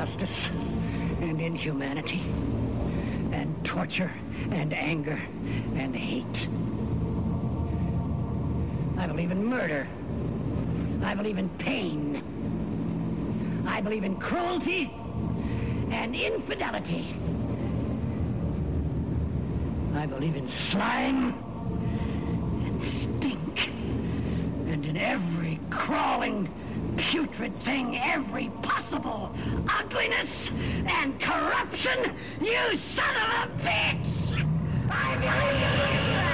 injustice and inhumanity and torture and anger and hate. I believe in murder. I believe in pain. I believe in cruelty and infidelity. I believe in slime and stink and in every crawling, putrid thing, every possible ugliness and corruption, you son of a bitch! I believe in